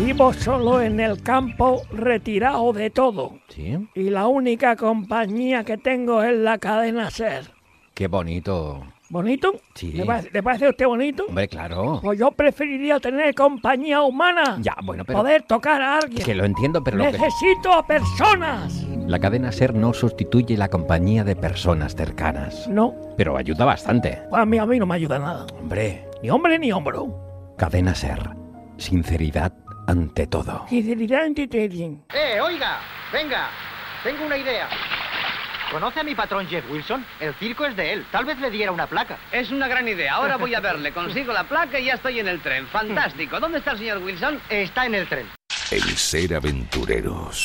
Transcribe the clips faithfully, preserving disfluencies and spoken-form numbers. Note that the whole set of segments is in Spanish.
Vivo solo en el campo, retirado de todo. ¿Sí? Y la única compañía que tengo es la cadena SER. Qué bonito. ¿Bonito? Sí. ¿Le parece, ¿le parece a usted bonito? Hombre, claro. Pues yo preferiría tener compañía humana. Ya, bueno, pero... Poder tocar a alguien. Que lo entiendo, pero... Lo que... Necesito a personas. La cadena SER no sustituye la compañía de personas cercanas. No. Pero ayuda bastante. Pues a mí, a mí no me ayuda nada. Hombre. Ni hombre ni hombro. Cadena SER. Sinceridad ante todo. Sinceridad ante todo. ¡Eh, oiga! Venga, tengo una idea. ¿Conoce a mi patrón Jeff Wilson? El circo es de él. Tal vez le diera una placa. Es una gran idea. Ahora voy a verle. Consigo la placa y ya estoy en el tren. Fantástico. ¿Dónde está el señor Wilson? Está en el tren. El ser aventureros.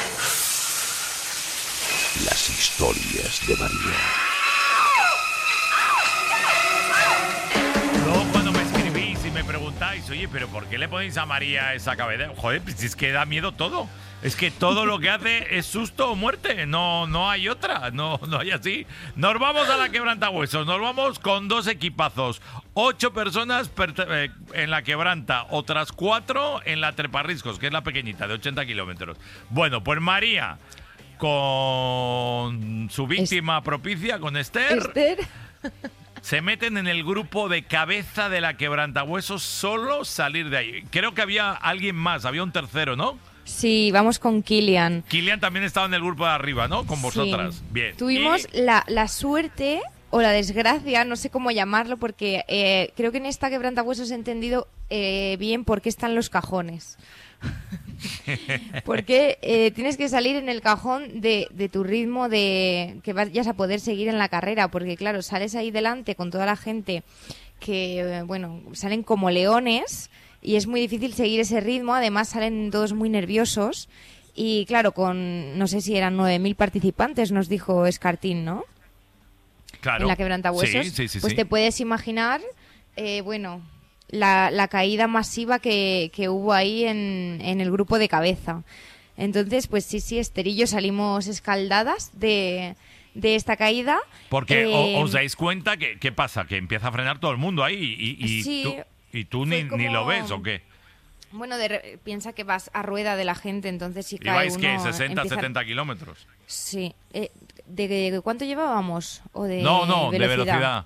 Las historias de María. Luego cuando me escribís y me preguntáis, oye, ¿pero por qué le ponéis a María esa cabeza? Joder, pues es que da miedo todo. Es que todo lo que hace es susto o muerte. No, no hay otra. No, no hay así. Nos vamos a la Quebrantahuesos. Nos vamos con dos equipazos. Ocho personas eh, en la Quebranta. Otras cuatro en la Treparriscos, que es la pequeñita, de ochenta kilómetros. Bueno, pues María, con su víctima es... propicia, con Esther... Esther... Se meten en el grupo de cabeza de la Quebrantahuesos, solo salir de ahí. Creo que había alguien más, había un tercero, ¿no? Sí, vamos con Kilian. Kilian también estaba en el grupo de arriba, ¿no? Con vosotras. Sí. Bien. Tuvimos y... la, la suerte o la desgracia, no sé cómo llamarlo, porque eh, creo que en esta Quebrantahuesos he entendido eh, bien por qué están los cajones. Porque eh, tienes que salir en el cajón de, de tu ritmo, de que vayas a poder seguir en la carrera, porque claro, sales ahí delante con toda la gente que, eh, bueno, salen como leones y es muy difícil seguir ese ritmo. Además salen todos muy nerviosos y claro, con no sé si eran nueve mil participantes, nos dijo Escartín, ¿no? Claro. En la Quebrantahuesos. Sí, sí, sí, pues sí. Te puedes imaginar, eh, bueno, la, la caída masiva que, que hubo ahí en, en el grupo de cabeza. Entonces, pues sí, sí, Esther y yo salimos escaldadas de, de esta caída. Porque eh, os dais cuenta que, ¿qué pasa? Que empieza a frenar todo el mundo ahí y, y, sí, tú, y tú ni, como... ni lo ves, ¿o qué? Bueno, de re... piensa que vas a rueda de la gente, entonces si cae ¿Ibais uno... qué? ¿sesenta, empieza... setenta kilómetros? Sí. Eh, ¿de, ¿De cuánto llevábamos? ¿O de no, no, velocidad? de velocidad.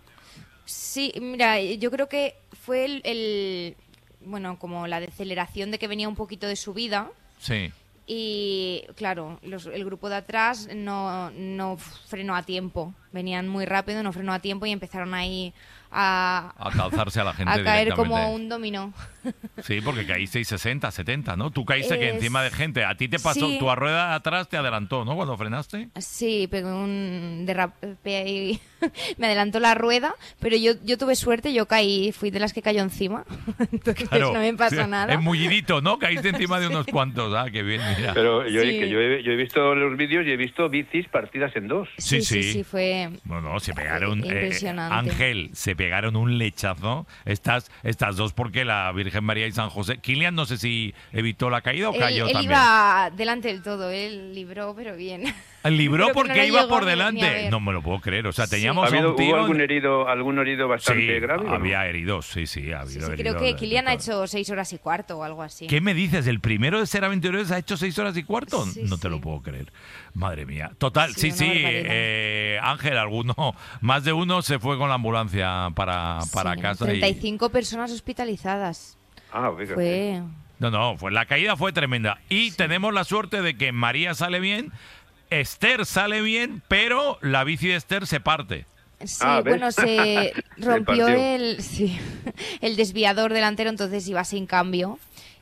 Sí, mira, yo creo que fue el, el... Bueno, como la deceleración de que venía un poquito de subida. Sí. Y, claro, los, el grupo de atrás no, no frenó a tiempo. Venían muy rápido, no frenó a tiempo y empezaron ahí a... A calzarse a la gente a caer directamente. como un dominó. Sí, porque caísteis sesenta, setenta, ¿no? Tú caíste es... que encima de gente. A ti te pasó, sí. tu rueda de atrás te adelantó, ¿no? Cuando frenaste. Sí, pegó un derrape ahí. Me adelantó la rueda, pero yo, yo tuve suerte, yo caí, fui de las que cayó encima. Entonces claro, no me pasó sí, nada. Es mullidito, ¿no? Caíste encima de unos cuantos. Ah, qué bien, mira. Pero yo, sí. que yo, he, yo he visto los vídeos y he visto bicis partidas en dos. Sí, sí, sí, sí. sí fue No, no, se pegaron... impresionante. Eh, Ángel, se pegaron un lechazo. Estas, estas dos porque la Virgen María y San José... Kilian no sé si evitó la caída o él, cayó él también. iba delante del todo, él libró, pero bien. ¿Libró porque no iba llegó por ni, delante? ni a ver. No me lo puedo creer. O sea, Sí. teníamos ¿Ha habido, a un tío... ¿Hubo algún herido, algún herido bastante sí, grave? había ¿o no? heridos, sí, sí. Ha Sí, habido sí, heridos creo que de- Kilian de ha todo. hecho seis horas y cuarto o algo así. ¿Qué me dices? ¿El primero de ser aventureros ha hecho seis horas y cuarto? Sí, no te sí. lo puedo creer. Madre mía. Total, sí, Sí, sí. una barbaridad. eh, Ángel, alguno, más de uno se fue con la ambulancia para, para Sí, casa. treinta y Y... cinco personas hospitalizadas. Ah, fíjate. Fue... No, no, fue, la caída fue tremenda. Y tenemos la suerte de que María sale bien, Esther sale bien, pero la bici de Esther se parte. Sí, Ah, ¿ves? bueno, se rompió partió. el, sí, el desviador delantero, entonces iba sin cambio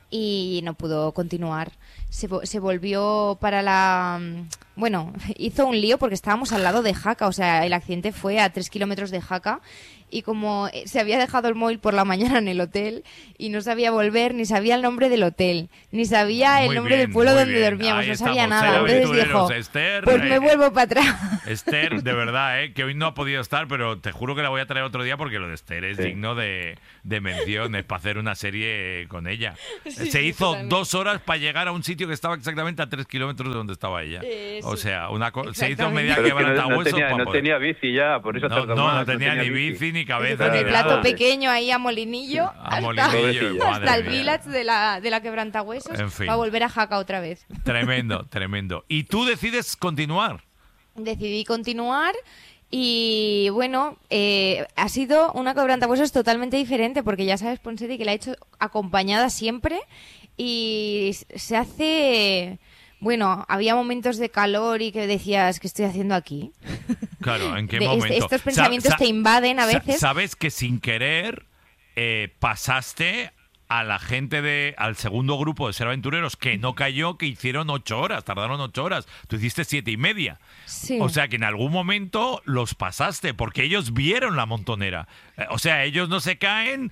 y no pudo continuar. Se, vo- se volvió para la... Bueno, hizo un lío porque estábamos al lado de Jaca, o sea, el accidente fue a tres kilómetros de Jaca y como eh, se había dejado el móvil por la mañana en el hotel y no sabía volver, ni sabía el nombre del hotel, ni sabía el Muy nombre bien, del pueblo muy donde bien. dormíamos, Ahí no sabía estamos, nada. ser Entonces aventureros, dijo, Esther, pues me eh, vuelvo para atrás. Esther, de verdad, ¿eh? que hoy no ha podido estar, pero te juro que la voy a traer otro día porque lo de Esther es Sí. digno de, de mención, es para hacer una serie con ella. Sí, Se sí, hizo totalmente. dos horas para llegar a un sitio sitio que estaba exactamente a tres kilómetros de donde estaba ella. Eh, o sí. sea, una co- se hizo media Pero es que no, no quebrantahuesos tenía, para no poder- tenía bici ya, por eso No, tardó no, más, no tenía ni bici, ni cabeza, Con ni el nada. plato pequeño ahí a molinillo A hasta, molinillo, madre hasta el mía. village de la, de la quebrantahuesos En fin. va a volver a Jaca otra vez. Tremendo, tremendo. Y tú decides continuar. Decidí continuar y bueno, eh, ha sido una quebrantahuesos totalmente diferente porque ya sabes, Ponseti, que la he hecho acompañada siempre y se hace... Bueno, había momentos de calor y que decías, ¿qué estoy haciendo aquí? Claro, ¿en qué De- momento? estos Sa- pensamientos sa- te invaden a sa- veces. Sabes que sin querer eh, pasaste a la gente de al segundo grupo de Ser Aventureros que no cayó, que hicieron ocho horas, tardaron ocho horas. Tú hiciste siete y media. Sí. O sea que en algún momento los pasaste, porque ellos vieron la montonera. Eh, O sea, ellos no se caen,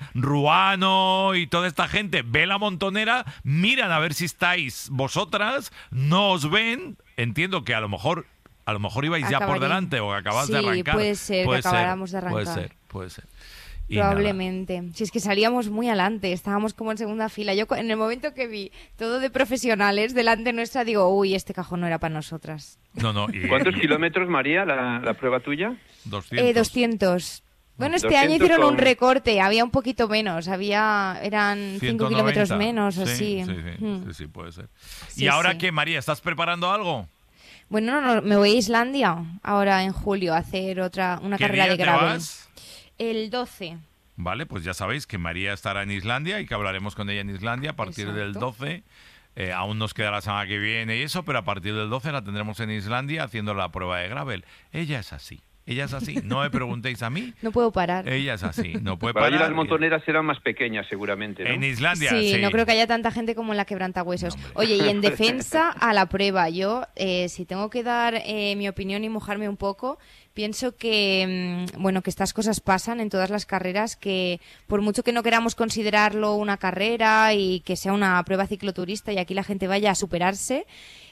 Ruano y toda esta gente ve la montonera, miran a ver si estáis vosotras, no os ven. Entiendo que a lo mejor, a lo mejor ibais ya por Acabaría. delante o acababas de Sí, arrancar. puede ser que acabáramos de Puede arrancar. ser, puede ser. Y nada. Probablemente. Si es que salíamos muy adelante, estábamos como en segunda fila. Yo cu- en el momento que vi todo de profesionales delante nuestra, digo, uy, este cajón no era para nosotras. No, no. Y, ¿Cuántos y- kilómetros, María, la, la prueba tuya? doscientos. Eh, doscientos. Bueno, este doscientos año hicieron con- un recorte, había un poquito menos, había eran cinco ciento noventa. kilómetros menos, o Sí, así. sí, sí, Mm. sí, sí, puede ser. Sí, ¿Y ahora sí. qué, María? ¿Estás preparando algo? Bueno, no, no, me voy a Islandia ahora en julio a hacer otra una ¿Qué carrera día de te gravel. vas? El doce. Vale, pues ya sabéis que María estará en Islandia y que hablaremos con ella en Islandia a partir Exacto. del doce. Eh, aún nos queda la semana que viene y eso, pero a partir del doce la tendremos en Islandia haciendo la prueba de gravel. Ella es así, ella es así. No me preguntéis a mí, No puedo parar. ella es así. No puede Para allí parar. las montoneras serán más pequeñas, seguramente, ¿no? En Islandia, Sí, sí. no creo que haya tanta gente como en la quebrantahuesos. No, hombre. Oye, y en defensa a la prueba, yo, eh, si tengo que dar eh, mi opinión y mojarme un poco, pienso que, mm, bueno, que estas cosas pasan en todas las carreras, que por mucho que no queramos considerarlo una carrera y que sea una prueba cicloturista y aquí la gente vaya a superarse,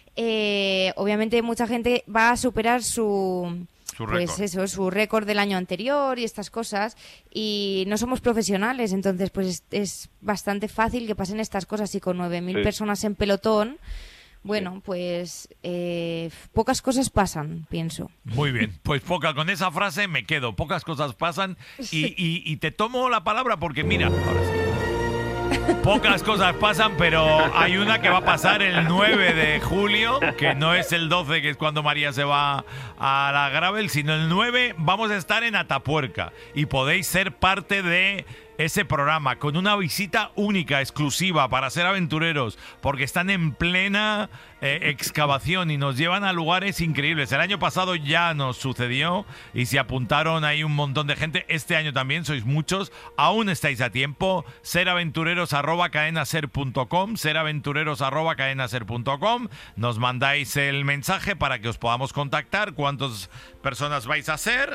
eh, obviamente mucha gente va a superar su... Su Pues récord. eso, su récord del año anterior y estas cosas, y no somos profesionales, entonces pues es, es bastante fácil que pasen estas cosas y con nueve mil Sí. personas en pelotón, bueno, pues eh, pocas cosas pasan, pienso. Muy bien, pues poca, con esa frase me quedo. Pocas cosas pasan y, y- y te tomo la palabra porque mira, ahora sí. Pocas cosas pasan, pero hay una que va a pasar el nueve de julio, que no es el doce, que es cuando María se va a la gravel, sino el nueve vamos a estar en Atapuerca y podéis ser parte de ese programa con una visita única, exclusiva para Ser Aventureros, porque están en plena eh, excavación y nos llevan a lugares increíbles. El año pasado ya nos sucedió y se apuntaron ahí un montón de gente. Este año también sois muchos. Aún estáis a tiempo. seraventureros arroba cadenaser punto com, seraventureros arroba cadenaser punto com. Nos mandáis el mensaje para que os podamos contactar. ¿Cuántas personas vais a ser?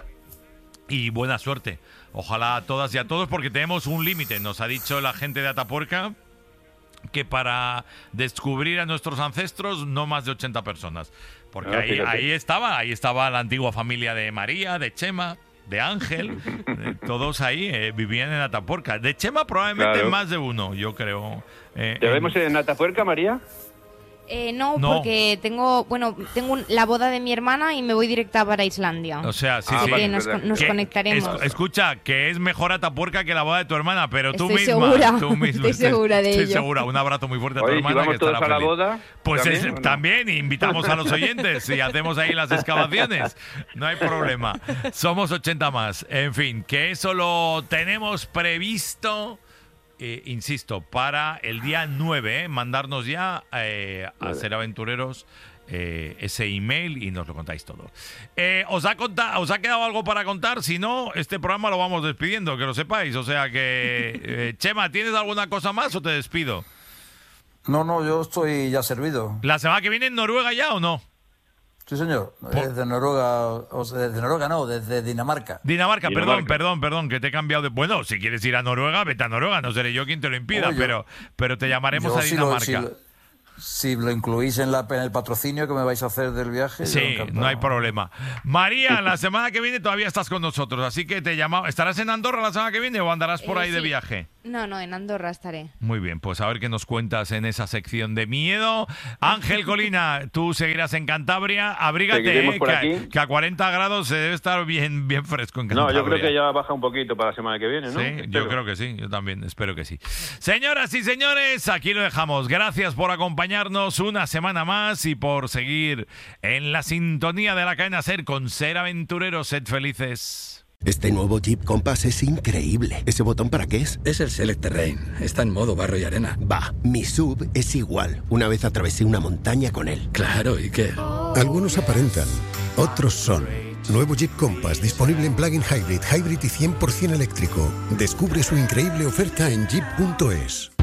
Y buena suerte. Ojalá a todas y a todos, porque tenemos un límite. Nos ha dicho la gente de Atapuerca que para descubrir a nuestros ancestros no más de ochenta personas. Porque Ah, ahí, fíjate. ahí estaba, ahí estaba la antigua familia de María, de Chema, de Ángel. eh, todos ahí eh, vivían en Atapuerca. De Chema probablemente Claro. más de uno, yo creo. Eh, ¿Te en- vemos en Atapuerca, María? Eh, no, No. porque tengo, bueno, tengo un- la boda de mi hermana y me voy directa para Islandia. O sea, sí, Ah, sí. Así vale, que nos, verdad. con- nos Que- conectaremos. es- escucha, que es mejor Atapuerca que la boda de tu hermana, pero tú Estoy misma. segura, tú misma. estoy segura de Estoy ello. segura. Un abrazo muy fuerte a tu Oye, si hermana. vamos que todos estará a la feliz. boda, Pues ¿también, es- o no? también invitamos a los oyentes y hacemos ahí las excavaciones. No hay problema. Somos ochenta más. En fin, que eso lo tenemos previsto. Eh, insisto, para el día nueve, ¿eh? Mandarnos ya eh, a Ser Aventureros eh, ese email y nos lo contáis todo. Eh, ¿os, ha conta- ¿Os ha quedado algo para contar? Si no, este programa lo vamos despidiendo, que lo sepáis. O sea que, eh, Chema, ¿tienes alguna cosa más o te despido? No, no, yo estoy ya servido. ¿La semana que viene en Noruega ya o no? Sí, señor. Desde Noruega, o sea, desde Noruega no, desde Dinamarca. Dinamarca, perdón, Dinamarca. perdón, perdón, que te he cambiado de... Bueno, si quieres ir a Noruega, vete a Noruega, no seré yo quien te lo impida, Oye, pero, pero te llamaremos Yo a sí lo- Dinamarca. sí lo- si lo incluís en, la, en el patrocinio que me vais a hacer del viaje. Sí, no hay problema. María, la semana que viene todavía estás con nosotros, así que te llamamos. ¿Estarás en Andorra la semana que viene o andarás por Eh, ahí de sí. viaje? No, no, en Andorra estaré. Muy bien, pues a ver qué nos cuentas en esa sección de miedo. Ángel Colina, tú seguirás en Cantabria. Abrígate, Seguiremos eh, por que, aquí. a, que a cuarenta grados se debe estar bien, bien fresco en Cantabria. No, yo creo que ya baja un poquito para la semana que viene, ¿no? Sí, Espero. yo creo que sí, yo también espero que sí. Señoras y señores, aquí lo dejamos. Gracias por acompañarnos una semana más y por seguir en la sintonía de la cadena SER con Ser Aventureros. Sed felices. Este nuevo Jeep Compass es increíble. ¿Ese botón para qué es? Es el Select Terrain. Está en modo barro y arena. Va, mi S U V es igual. Una vez atravesé una montaña con él. Claro, ¿y qué? Algunos aparentan, otros son. Nuevo Jeep Compass disponible en plug-in hybrid, hybrid y cien por ciento eléctrico. Descubre su increíble oferta en jeep punto es.